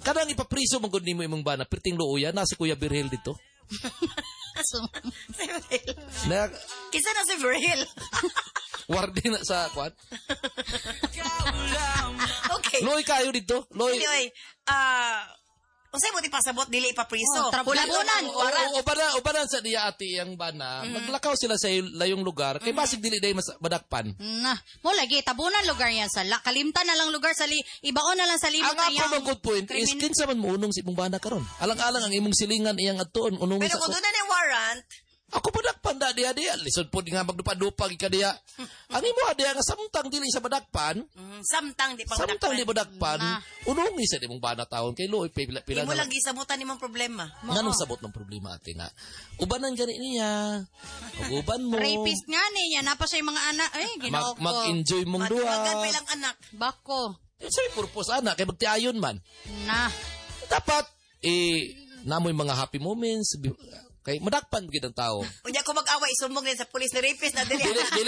Kadang ipapriso man gud nimo imong bana, perting luoya na si Kuya Virgil dito. Si Virgil. Na Kisa na si Virgil. wardi na sa kwan. Okay. Loy kayo dito. Loy. Anyway, unsay mo ti pasabot dili ipapriso. Trabulan. Ubanan sa diya ati ang bana. Maglakaw sila sa layong lugar kay basig dili day madakpan. Mo lagi tabunan lugar yan sa kalimtan na lang lugar sa ibaon na lang sa limot Ang ako good point is kinsa man muunong si imong bana karon. Alang-alang ang imong silingan iyang adtuon unong Pero sa kung doon na ni warrant, ako padakpan da diya. Lisod po di nga magdupa-dupa ka diya. Ang imo diya nga samtang dili sa badakpan. samtang di pang Samtang di badakpan. Unong isa di mong bana taon kay Loy pila Imo na. lagi sabutan nimong problema. Nganong sabot ng problema ate nga. Ubanan gani niya. Uban mo. Rapist nga niya. Napa siya yung mga anak. Ginoo ko. Mag-enjoy mong duha. Maduwagan pa ilang anak. Bako. Sa'yo purpose anak kay magtiayon man. Dapat namoy mga happy moments. Kay madakpan gid ang tao. Unya ko mag-away isumbong din sa pulis ni rapist na dili.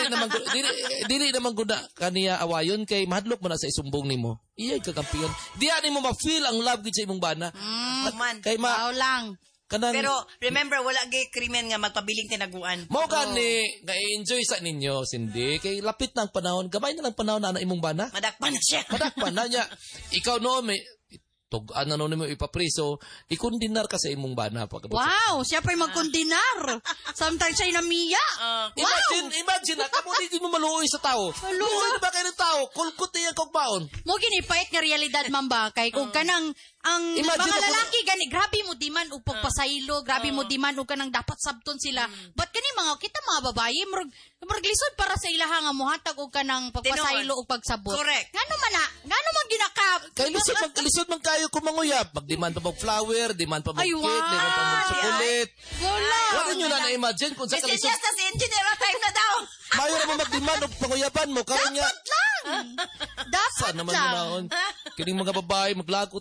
Dili naman gud kaniya awayon kay mahadlok mo na sa isumbong nimo. Iyay kakampiyon. Di ani mo ma-feel ang love gid sa imong bana. Man. Kay lang. Kanang, pero remember wala gay krimen nga magpabiling tinaguan. Mao gani nga enjoy sa ninyo sindi kay lapit na ang panahon, gamay na lang panahon na imong bana. Madakpan na siya. Madakpan na niya. Ikaw no may tugan na mo ipapriso, ikundinar ka sa imong bana. Wow, siya pa'y magkundinar. Sometimes siya'y namiya. Imagine, kamo di mo maluoy sa tao. Maluoy na ba kayo ng tao? Kulkut niya kong baon. Mo ginipayat nga realidad man ba? Kay kung kanang, ang imagine mga lalaki gani, grabe mo di man upog pasaylo, grabe mo di man o kanang dapat sabton sila. But kani kita mga babae, muraglisod para sa ilaha nga muhatag o kanang pagpasaylo o pagsabot. Correct. Ngano man ginakap. Kay lisod man kayo kumanguyap. Mag-demand pa mag-flower, demand pa mag-cake, demand pa mag-chocolate. Wala nyo na na-imagine kung sa kalisod. Yes, tas engineer time na daw. Mayo na mo mag-demand o panguyapan mo. Dapat lang. Dapat naman lang. Kining mga babae, maglagot,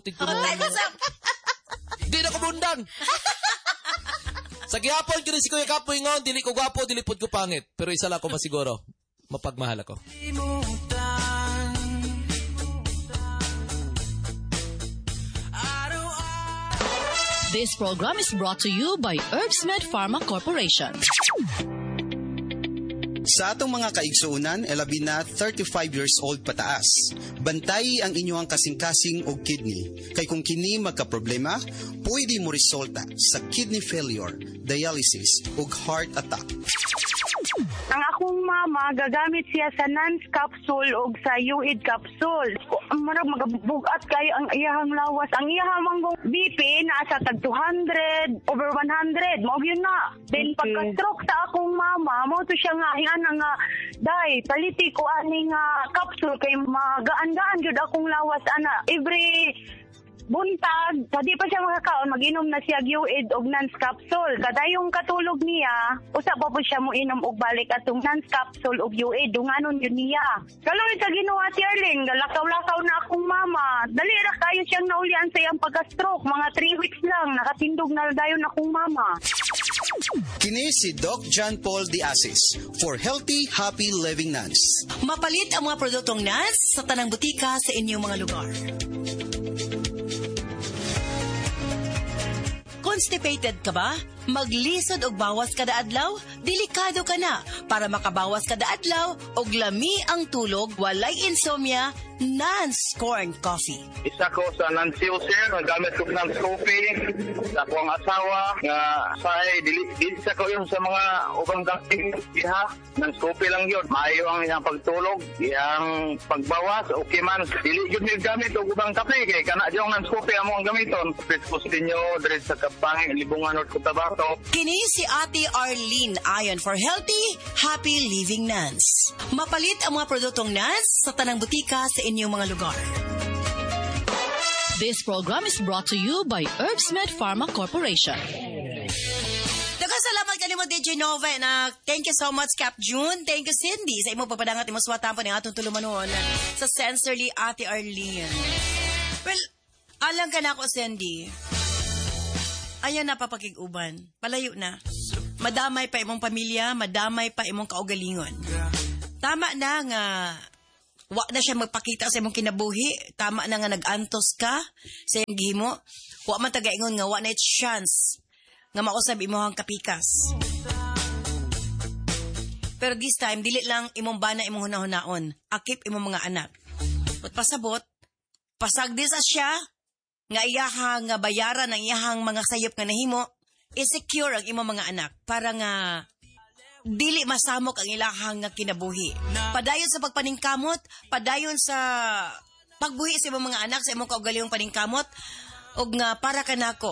Di na kumundang. Sa gihapon, kini si Kuya Kapoy ngon, dili ko gwapo, dili pod ko pangit. Pero isa lang ko masiguro, mapagmahal ako. This program is brought to you by Herbsmed Pharma Corporation. Sa atong mga kaigsuunan, labi na 35 years old pataas. Bantay ang inyong kasing-kasing o kidney. Kay kung kini magka-problema, pwede mo resulta sa kidney failure, dialysis o heart attack. Ang akong mama, gagamit siya sa NANS capsule o sa UID capsule. Marag magabugat kayo ang iyahang lawas. Ang iyahang manggong BP, nasa tag 200, over 100. Mao yun na. Then pagka-stroke sa akong mama, mo to siya nga, nga, day, paliti ko aning capsule kay magaan-gaan yun akong lawas, ana. Every buntag, sa di pa siya makakaon, mag-inom na siya UID og NANS capsule. Kadayong katulog niya, usa pa po siya mo inom og balik atong NANS capsule og UID, dunganon yun niya. Kaloy sa Ginoo Ate Arling, galakaw-lakaw na akong mama. Dali ra kayo siyang naulian sa iyang pagka-stroke, mga 3 weeks lang, nakatindog na dayon akong mama. Kini si Doc John Paul Diasis for Healthy, Happy Living NANS. Mapalit ang mga produktong NANS sa tanang butika sa inyong mga lugar. Constipated ka ba? Maglisod og bawas kada adlaw? Delikado ka na. Para makabawas kada adlaw og lami ang tulog, walay insomnia, NANS Corn Coffee. Isa ko sa NANS user, nagamit ko NANS Coffee sa akong asawa nga say dili sa ko yung sa mga ubang dating iha. NANS Coffee lang yun. Maayo ang iyang pagtulog, iyang pagbawas, okay man. Dili yun yung gamit og ubang kape kay kana yung NANS Coffee amo ang gamiton. Prespostinyo dire sa Kapang, Libungan or Cotabato. Kini si Ate Arlene ayon for Healthy, Happy Living NANS. Mapalit ang mga produktong NANS sa tanang butika sa inyong mga lugar. This program is brought to you by Herbsmed Pharma Corporation. Salamat kanimo DJ Nova na thank you so much Cap June, thank you Cindy sa imong papadangat imong suwatan po ning atong tulumanon sa Sensorly Ate Arlene. Well, alam ka na ako Cindy. Ayan na papakiguban. Palayo na. Madamay pa imong pamilya, madamay pa imong kaugalingon. Tama na nga wa na siya magpakita sa imong kinabuhi, tama na nga nag-antos ka sa imong gihimo, wa man tagaingon nga wa na chance nga mausab imong kapikas. Pero this time, dili lang imong bana imong hunahunaon, akip imong mga anak. At pasabot, pasagdi sa siya, nga iyahang nga bayaran ang iyahang mga sayop nga nahimo, i-secure ang imong mga anak para nga dili masamok ang ilahang nga kinabuhi. Padayon sa pagpaningkamot, padayon sa pagbuhi sa imong mga anak, sa imong kaugalingong paningkamot, og nga para kanako,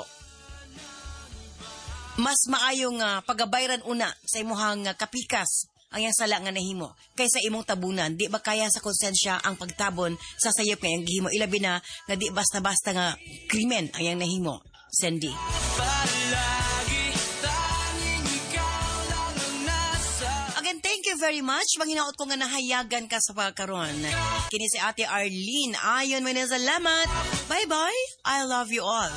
mas maayong pagabayran una sa imong kapikas ang iyang sala nga nahimo kaysa imong tabunan. Di ba kaya sa konsensya ang pagtabon sa sayop nga iyang gihimo, ilabi na nga di basta-basta nga krimen ang iyang nahimo, Sandy. Again, thank you very much. Manghinaot ko nga nahayagan ka sa pagkaroon. Kini si Ate Arlene. Ayon, may salamat. Bye-bye. I love you all.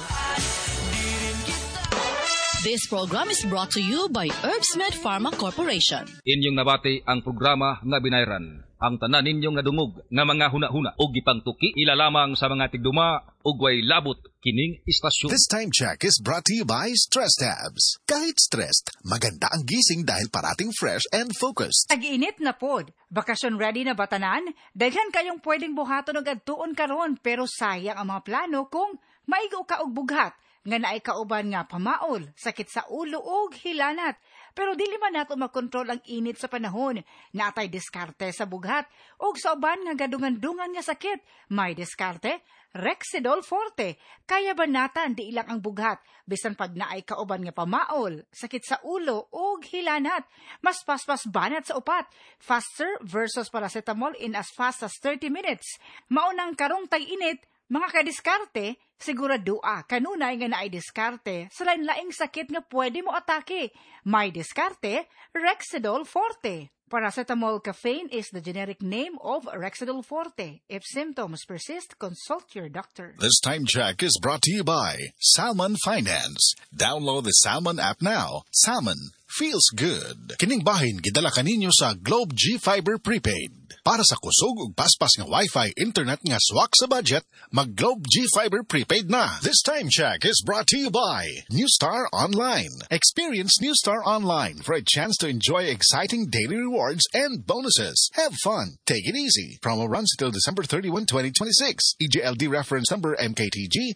This program is brought to you by Herbsmed Pharma Corporation. Inyong nabati ang programa nga binayran. Ang tanan ninyong nga dungog nga mga huna-huna o gipangtuki ilalamang sa mga tigduma o way labot kining istasyon. This time check is brought to you by Stress Tabs. Kahit stressed, maganda ang gising dahil parating fresh and focused. Ag-init na pod. Bakasyon ready na batanan? Daghan kayong pwedeng buhaton og adtuon karon pero sayang ang mga plano kung maigo ka og bughat nga naay kauban nga pamaol, sakit sa ulo ug hilanat. Pero dili man nato makontrol ang init sa panahon. Natay diskarte sa bughat ug sa uban nga gadungan-dungan nga sakit. May diskarte, Rexidol Forte. Kaya banatan di ilang ang bughat bisan pag naay kauban nga pamaol, sakit sa ulo ug hilanat. Mas paspas banat sa upat. Faster versus paracetamol in as fast as 30 minutes. Maunang karong tag-init, mga kadiskarte, siguradua kanunay nga naay diskarte sa lain-laing sakit nga pwede mo atake. May diskarte, Rexidol Forte. Paracetamol caffeine is the generic name of Rexidol Forte. If symptoms persist, consult your doctor. This time check is brought to you by Salmon Finance. Download the Salmon app now. Salmon feels good. Kining bahin gidala kaninyo sa Globe G Fiber Prepaid. Para sa kusog ug paspas nga Wi-Fi internet nga swak sa budget, mag Globe G Fiber Prepaid na. This time check is brought to you by New Star Online. Experience New Star Online for a chance to enjoy exciting daily rewards and bonuses. Have fun. Take it easy. Promo runs until December 31, 2026. EJLD reference number MKTG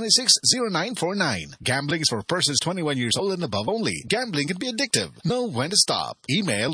2026-0949. Gambling is for persons 21 years old and above only. Gambling can be addictive. Know when to stop. Email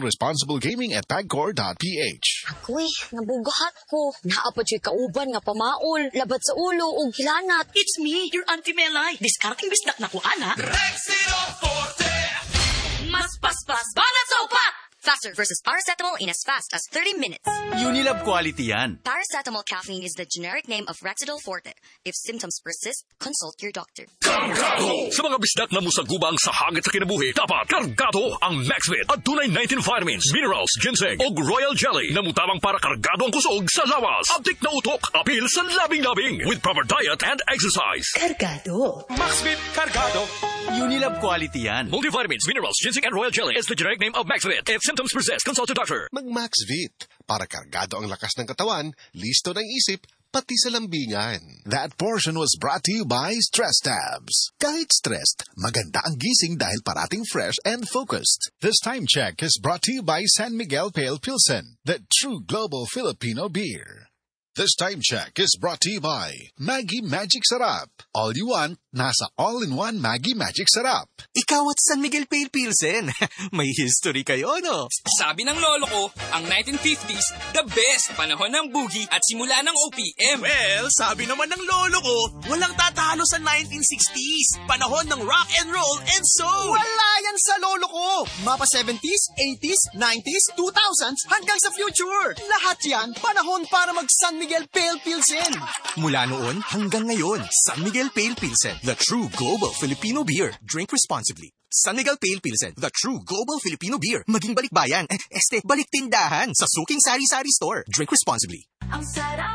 responsiblegaming@pagcor.ph. Uy, nabugahat ko. Naapod siya kauban nga pamaol, labat sa ulo ug hilanat. It's me, your Auntie Melay. Discarding bisnak na ko, ana. Rexidol Forte! Mas paspas, banat sa upat! Faster versus paracetamol in as fast as 30 minutes. Unilab quality yan. Paracetamol caffeine is the generic name of Rexidol Forte. If symptoms persist, consult your doctor. Kargado! Sa mga bisdak na musagubang sa hangit sa kinabuhi, dapat kargado ang Maxvit at tunay 19 vitamins, minerals, ginseng o royal jelly na mutabang para kargado ang kusog sa lawas. Abdik na utok, apil sa labing-labing with proper diet and exercise. Kargado. Maxvit Kargado. Unilab quality yan. Multivitamins, minerals, ginseng and royal jelly is the generic name of Maxvit. If symptoms persist, consult your doctor. Mag-Maxvit. Para kargado ang lakas ng katawan, listo ng isip, pati sa lambingan. That portion was brought to you by Stress Tabs. Kahit stressed, maganda ang gising dahil parating fresh and focused. This time check is brought to you by San Miguel Pale Pilsen, the true global Filipino beer. This time check is brought to you by Maggie Magic Sarap. All you want, nasa all-in-one Maggie Magic Sarap. Ikaw at San Miguel Pale Pilsen. May history kayo, no? Sabi ng lolo ko, ang 1950s, the best panahon ng boogie at simula ng OPM. Well, sabi naman ng lolo ko, walang tatalo sa 1960s. Panahon ng rock and roll and soul. Wala yan sa lolo ko. Mapa 70s, 80s, 90s, 2000s, hanggang sa future. Lahat yan, panahon para mag-San Miguel Pale Pilsen. Mula noon hanggang ngayon, San Miguel Pale Pilsen, the true global Filipino beer. Drink responsibly. San Miguel Pale Pilsen, the true global Filipino beer. Maging balikbayan, balik tindahan sa suking sari-sari store. Drink responsibly. Ang sarap